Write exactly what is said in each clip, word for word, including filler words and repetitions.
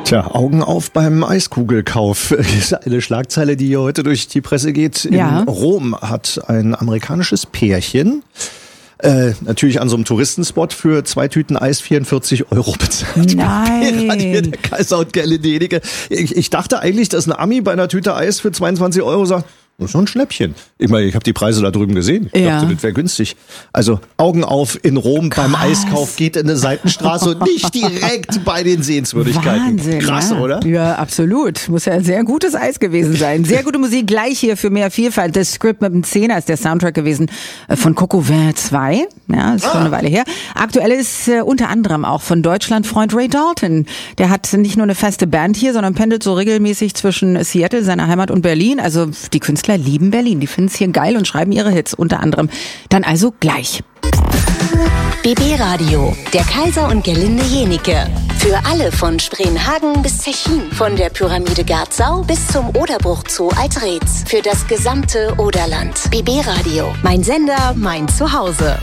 Tja, Augen auf beim Eiskugelkauf. Das ist eine Schlagzeile, die hier heute durch die Presse geht. In Ja. Rom hat ein amerikanisches Pärchen äh, natürlich an so einem Touristenspot für zwei Tüten Eis vierundvierzig Euro bezahlt. Nein. Hat hier der Kaiser und Gerle-Denige. Ich, ich dachte eigentlich, dass ein Ami bei einer Tüte Eis für zweiundzwanzig Euro sagt, das ist doch ein Schnäppchen. Ich meine, ich habe die Preise da drüben gesehen. Ich Ja. dachte, das wäre günstig. Also Augen auf in Rom beim Eiskauf, geht in eine Seitenstraße und nicht direkt bei den Sehenswürdigkeiten. Wahnsinn, Krass, ja. oder? Ja, absolut. Muss ja ein sehr gutes Eis gewesen sein. Sehr gute Musik gleich hier für mehr Vielfalt. Das Script mit dem Zehner ist der Soundtrack gewesen äh, von Coco Vin zwei. Ja, ist schon eine Weile her. Aktuell ist äh, unter anderem auch von Deutschlandfreund Ray Dalton. Der hat nicht nur eine feste Band hier, sondern pendelt so regelmäßig zwischen Seattle, seiner Heimat, und Berlin. Also die Künstler lieben Berlin. Die finden es hier geil und schreiben ihre Hits unter anderem. Dann also gleich. B B Radio, der Kaiser und Gerlinde Jenike. Für alle von Spreenhagen bis Zechin, von der Pyramide Garzau bis zum Oderbruch Zoo Altreetz. Für das gesamte Oderland. B B Radio, mein Sender, mein Zuhause.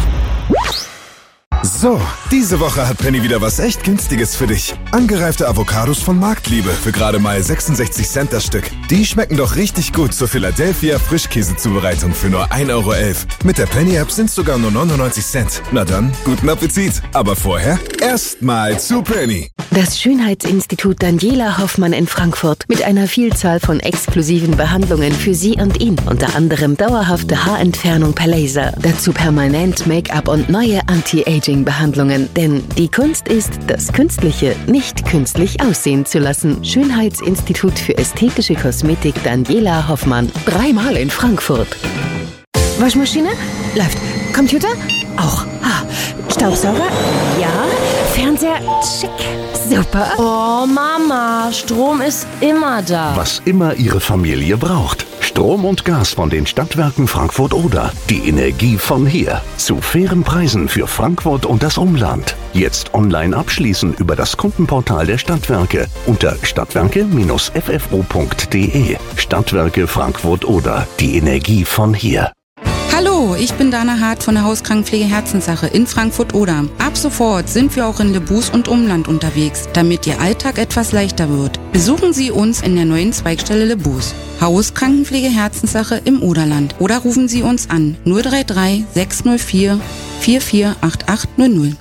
So, diese Woche hat Penny wieder was echt Günstiges für dich. Angereifte Avocados von Marktliebe für gerade mal sechsundsechzig Cent das Stück. Die schmecken doch richtig gut zur Philadelphia Frischkäsezubereitung für nur ein Euro elf. Mit der Penny-App sind sogar nur neunundneunzig Cent. Na dann, guten Appetit. Aber vorher erstmal zu Penny. Das Schönheitsinstitut Daniela Hoffmann in Frankfurt mit einer Vielzahl von exklusiven Behandlungen für Sie und ihn. Unter anderem dauerhafte Haarentfernung per Laser, dazu permanent Make-up und neue Anti-Aging-Behandlungen. Denn die Kunst ist, das Künstliche nicht künstlich aussehen zu lassen. Schönheitsinstitut für ästhetische Kosmetik Daniela Hoffmann. Dreimal in Frankfurt. Waschmaschine? Läuft. Computer? Auch. Ah. Staubsauger? Ja. Fernseher? Schick. Super. Oh Mama, Strom ist immer da. Was immer Ihre Familie braucht. Strom und Gas von den Stadtwerken Frankfurt-Oder. Die Energie von hier. Zu fairen Preisen für Frankfurt und das Umland. Jetzt online abschließen über das Kundenportal der Stadtwerke unter stadtwerke Bindestrich f f o punkt d e. Stadtwerke Frankfurt-Oder. Die Energie von hier. Hallo, ich bin Dana Hart von der Hauskrankenpflege Herzenssache in Frankfurt-Oder. Ab sofort sind wir auch in Lebus und Umland unterwegs, damit Ihr Alltag etwas leichter wird. Besuchen Sie uns in der neuen Zweigstelle Lebus. Hauskrankenpflege Herzenssache im Oderland. Oder rufen Sie uns an null drei drei sechs null vier vier vier acht acht null null.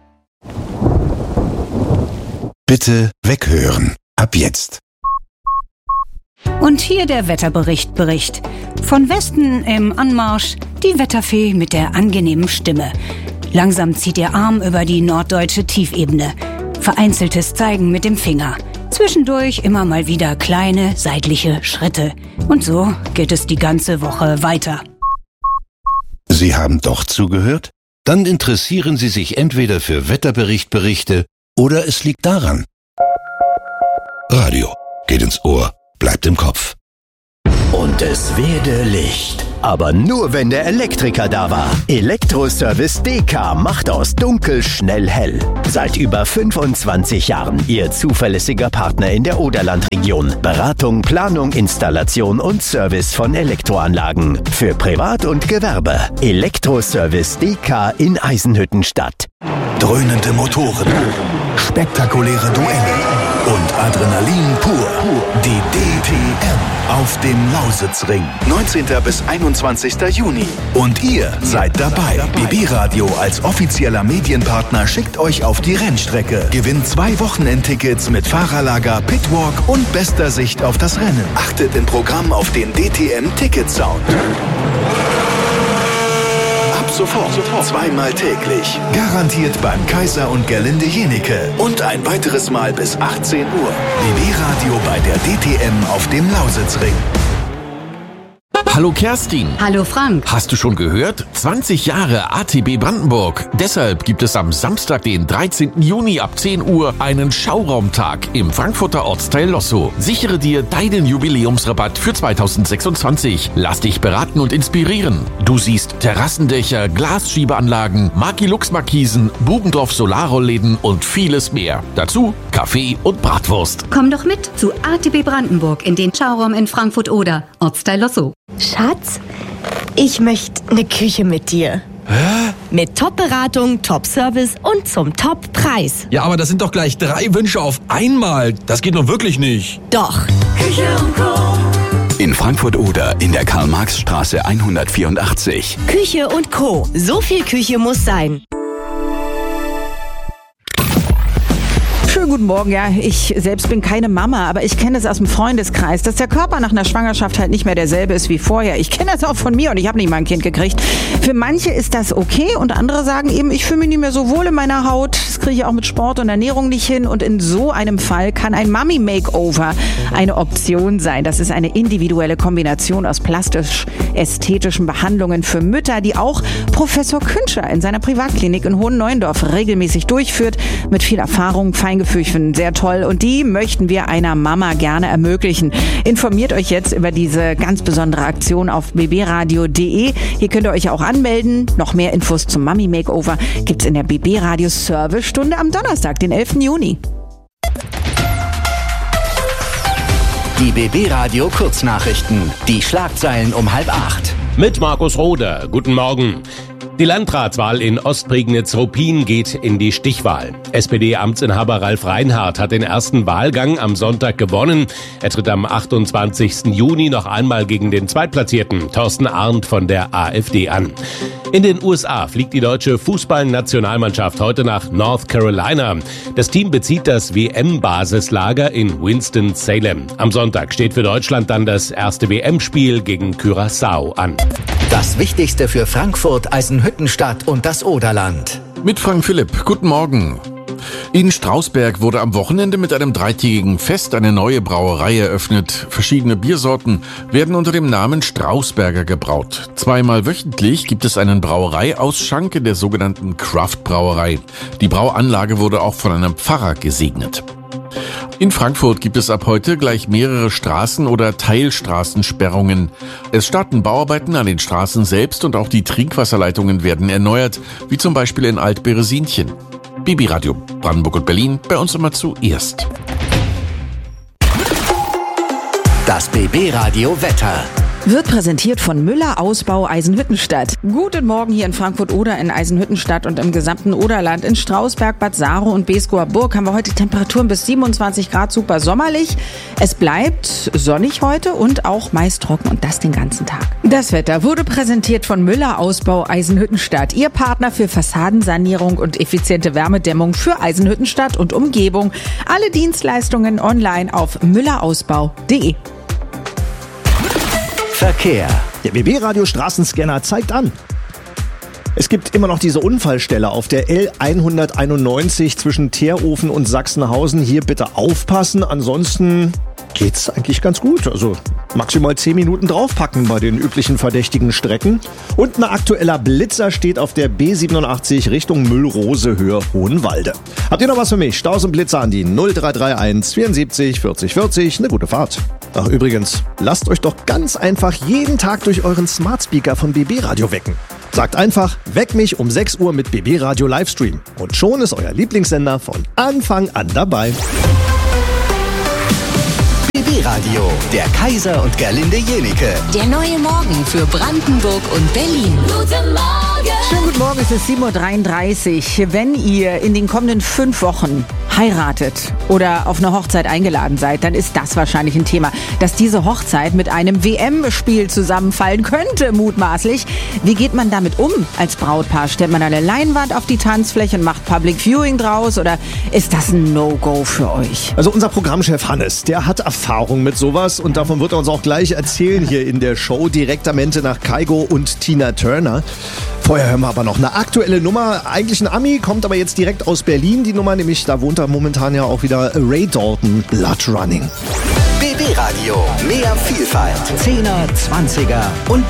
Bitte weghören. Ab jetzt. Und hier der Wetterbericht Bericht. Von Westen im Anmarsch die Wetterfee mit der angenehmen Stimme. Langsam zieht ihr Arm über die norddeutsche Tiefebene. Vereinzeltes Zeigen mit dem Finger. Zwischendurch immer mal wieder kleine seitliche Schritte. Und so geht es die ganze Woche weiter. Sie haben doch zugehört? Dann interessieren Sie sich entweder für Wetterberichtberichte oder es liegt daran. Radio geht ins Ohr, bleibt im Kopf. Und es werde Licht. Aber nur, wenn der Elektriker da war. Elektroservice D K macht aus dunkel schnell hell. Seit über fünfundzwanzig Jahren Ihr zuverlässiger Partner in der Oderlandregion. Beratung, Planung, Installation und Service von Elektroanlagen. Für Privat und Gewerbe. Elektroservice D K in Eisenhüttenstadt. Dröhnende Motoren, spektakuläre Duelle und Adrenalin pur. Die D T M auf dem Lausitzring. neunzehnten bis einundzwanzigsten Juni. Und ihr seid dabei. B B Radio als offizieller Medienpartner schickt euch auf die Rennstrecke. Gewinnt zwei Wochenendtickets mit Fahrerlager, Pitwalk und bester Sicht auf das Rennen. Achtet im Programm auf den D T M-Ticket-Sound. Sofort. Zweimal täglich. Garantiert beim Kaiser und Gerlinde Jenike. Und ein weiteres Mal bis achtzehn Uhr. B B Radio bei der D T M auf dem Lausitzring. Hallo Kerstin. Hallo Frank. Hast du schon gehört? zwanzig Jahre A T B Brandenburg. Deshalb gibt es am Samstag, den dreizehnten Juni ab zehn Uhr einen Schauraumtag im Frankfurter Ortsteil Lossow. Sichere dir deinen Jubiläumsrabatt für zweitausendsechsundzwanzig. Lass dich beraten und inspirieren. Du siehst Terrassendächer, Glasschiebeanlagen, Makilux-Markisen, Bubendorf Solarrollläden und vieles mehr. Dazu Kaffee und Bratwurst. Komm doch mit zu A T B Brandenburg in den Schauraum in Frankfurt-Oder, Ortsteil Lossow. Schatz, ich möchte eine Küche mit dir. Hä? Mit Top-Beratung, Top-Service und zum Top-Preis. Ja, aber das sind doch gleich drei Wünsche auf einmal. Das geht doch wirklich nicht. Doch. Küche und Co. In Frankfurt-Oder in der Karl-Marx-Straße hundertvierundachtzig. Küche und Co. So viel Küche muss sein. Schönen guten Morgen, ja. Ich selbst bin keine Mama, aber ich kenne es aus dem Freundeskreis, dass der Körper nach einer Schwangerschaft halt nicht mehr derselbe ist wie vorher. Ich kenne das auch von mir und ich habe nicht mal ein Kind gekriegt. Für manche ist das okay und andere sagen eben, ich fühle mich nicht mehr so wohl in meiner Haut. Das kriege ich auch mit Sport und Ernährung nicht hin und in so einem Fall kann ein Mummy-Makeover eine Option sein. Das ist eine individuelle Kombination aus plastisch-ästhetischen Behandlungen für Mütter, die auch Professor Künscher in seiner Privatklinik in Hohen-Neuendorf regelmäßig durchführt, mit viel Erfahrung, Feingefühl. Ich finde sehr toll und die möchten wir einer Mama gerne ermöglichen. Informiert euch jetzt über diese ganz besondere Aktion auf b b radio punkt d e. Hier könnt ihr euch auch anmelden. Noch mehr Infos zum Mummy Makeover gibt's in der B B Radio Service-Stunde am Donnerstag, den elften Juni. Die B B Radio Kurznachrichten. Die Schlagzeilen um halb acht. Mit Markus Roder. Guten Morgen. Die Landratswahl in Ostprignitz-Ruppin geht in die Stichwahl. S P D-Amtsinhaber Ralf Reinhardt hat den ersten Wahlgang am Sonntag gewonnen. Er tritt am achtundzwanzigsten Juni noch einmal gegen den Zweitplatzierten Thorsten Arndt von der A f D an. In den U S A fliegt die deutsche Fußballnationalmannschaft heute nach North Carolina. Das Team bezieht das W M-Basislager in Winston-Salem. Am Sonntag steht für Deutschland dann das erste W M-Spiel gegen Curaçao an. Das Wichtigste für Frankfurt, Eisenhüttenstadt und das Oderland. Mit Frank Philipp, guten Morgen. In Strausberg wurde am Wochenende mit einem dreitägigen Fest eine neue Brauerei eröffnet. Verschiedene Biersorten werden unter dem Namen Strausberger gebraut. Zweimal wöchentlich gibt es einen Brauereiausschank in der sogenannten Craft-Brauerei. Die Brauanlage wurde auch von einem Pfarrer gesegnet. In Frankfurt gibt es ab heute gleich mehrere Straßen- oder Teilstraßensperrungen. Es starten Bauarbeiten an den Straßen selbst und auch die Trinkwasserleitungen werden erneuert, wie zum Beispiel in Alt-Beresinchen. B B Radio Brandenburg und Berlin, bei uns immer zuerst. Das B B Radio Wetter. Wird präsentiert von Müller Ausbau Eisenhüttenstadt. Guten Morgen hier in Frankfurt-Oder, in Eisenhüttenstadt und im gesamten Oderland. In Strausberg, Bad Saro und Beeskower Burg haben wir heute Temperaturen bis siebenundzwanzig Grad, super sommerlich. Es bleibt sonnig heute und auch meist trocken und das den ganzen Tag. Das Wetter wurde präsentiert von Müller Ausbau Eisenhüttenstadt. Ihr Partner für Fassadensanierung und effiziente Wärmedämmung für Eisenhüttenstadt und Umgebung. Alle Dienstleistungen online auf müllerausbau punkt de. Verkehr. Der B B Radio Straßenscanner zeigt an. Es gibt immer noch diese Unfallstelle auf der L hunderteinundneunzig zwischen Teerofen und Sachsenhausen. Hier bitte aufpassen, ansonsten geht's eigentlich ganz gut. Also maximal zehn Minuten draufpacken bei den üblichen verdächtigen Strecken. Und ein aktueller Blitzer steht auf der B siebenundachtzig Richtung Müllrose Höhe Hohenwalde. Habt ihr noch was für mich? Staus und Blitzer an die null drei drei eins vierundsiebzig vierzig vierzig. Eine gute Fahrt. Ach übrigens, lasst euch doch ganz einfach jeden Tag durch euren Smart Speaker von B B Radio wecken. Sagt einfach, weck mich um sechs Uhr mit B B Radio Livestream. Und schon ist euer Lieblingssender von Anfang an dabei. B B Radio, der Kaiser und Gerlinde Jenike. Der neue Morgen für Brandenburg und Berlin. Guten Morgen! Schönen guten Morgen, es ist sieben Uhr dreiunddreißig. Wenn ihr in den kommenden fünf Wochen heiratet oder auf eine Hochzeit eingeladen seid, dann ist das wahrscheinlich ein Thema, dass diese Hochzeit mit einem W M-Spiel zusammenfallen könnte, mutmaßlich. Wie geht man damit um als Brautpaar? Stellt man eine Leinwand auf die Tanzfläche und macht Public Viewing draus oder ist das ein No-Go für euch? Also unser Programmchef Hannes, der hat Erfahrung mit sowas und davon wird er uns auch gleich erzählen hier in der Show. Direktamente nach Kygo und Tina Turner. Vorher hören wir aber noch eine aktuelle Nummer. Eigentlich ein Ami, kommt aber jetzt direkt aus Berlin, die Nummer, nämlich da wohnt er momentan ja auch wieder Ray Dalton, Blood Running. B B Radio, mehr Vielfalt, Zehner, Zwanziger und